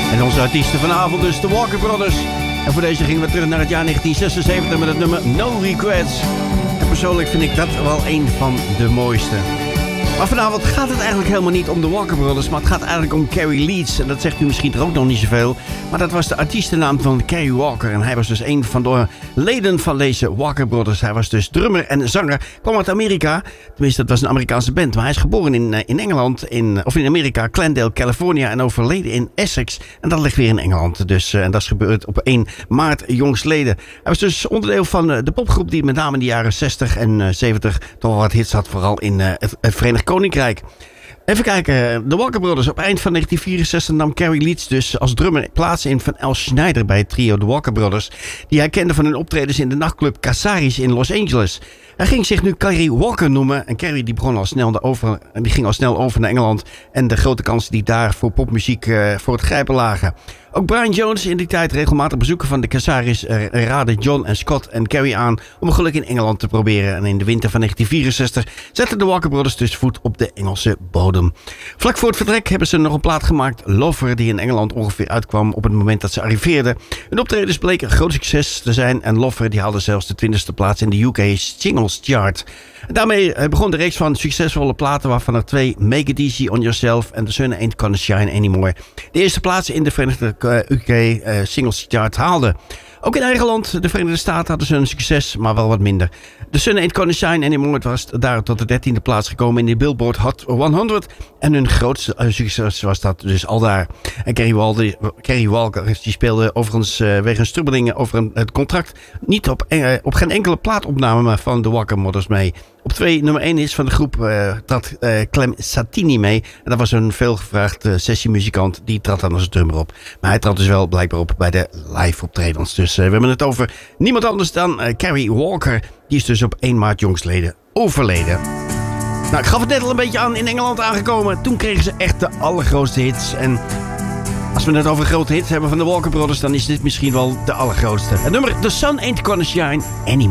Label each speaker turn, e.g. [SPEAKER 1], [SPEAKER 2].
[SPEAKER 1] En onze artiesten vanavond dus de Walker Brothers. En voor deze gingen we terug naar het jaar 1976 met het nummer No Regrets. En persoonlijk vind ik dat wel een van de mooiste. Maar vanavond gaat het eigenlijk helemaal niet om de Walker Brothers, maar het gaat eigenlijk om Carrie Leeds. En dat zegt u misschien toch ook nog niet zoveel. Maar dat was de artiestennaam van Carrie Walker. En hij was dus een van de leden van deze Walker Brothers. Hij was dus drummer en zanger. Kwam uit Amerika. Tenminste, dat was een Amerikaanse band. Maar hij is geboren in Engeland, of in Amerika, Glendale, California. En overleden in Essex. En dat ligt weer in Engeland. Dus, en dat is gebeurd op 1 maart jongstleden. Hij was dus onderdeel van de popgroep die met name in de jaren 60 en 70 toch wel wat hits had. Vooral in het Verenigd Koninkrijk. Even kijken, de Walker Brothers. Op eind van 1964 nam Carrie Leeds dus als drummer plaats in van Al Schneider bij het trio de Walker Brothers, die hij kende van hun optredens in de nachtclub Casaris in Los Angeles. Hij ging zich nu Carrie Walker noemen en Carrie die ging al snel over naar Engeland en de grote kansen die daar voor popmuziek voor het grijpen lagen. Ook Brian Jones, in die tijd regelmatig bezoeker van de Casaris, raadde John en Scott en Carrie aan om geluk in Engeland te proberen. En in de winter van 1964 zetten de Walker Brothers dus voet op de Engelse bodem. Vlak voor het vertrek hebben ze nog een plaat gemaakt, Lover, die in Engeland ongeveer uitkwam op het moment dat ze arriveerden. Hun optredens bleken een groot succes te zijn en Lover die haalde zelfs de 20e plaats in de UK Singles Chart. En daarmee begon de reeks van succesvolle platen, waarvan er 2, Make It Easy on Yourself en The Sun Ain't Gonna Shine Anymore, de eerste plaatsen in de Verenigde UK Singles Chart haalden. Ook in eigen land, de Verenigde Staten, hadden ze een succes, maar wel wat minder. The Sun Ain't Gonna Shine Anymore was daar tot de 13e plaats gekomen in de Billboard Hot 100. En hun grootste succes was dat dus al daar. En Carrie Walker die speelde overigens wegens strubbelingen over het contract niet op geen enkele plaatopname van de Walker Brothers mee. Op 2 nummer 1 is van de groep trad Clem Satini mee. En dat was een veelgevraagde sessiemuzikant. Die trad dan als drummer op. Maar hij trad dus wel blijkbaar op bij de live optredens. Dus we hebben het over niemand anders dan Carrie Walker. Die is dus op 1 maart jongstleden overleden. Nou, ik gaf het net al een beetje aan, in Engeland aangekomen. Toen kregen ze echt de allergrootste hits. En als we het over grote hits hebben van de Walker Brothers, dan is dit misschien wel de allergrootste. Het nummer The Sun Ain't Gonna Shine Anymore.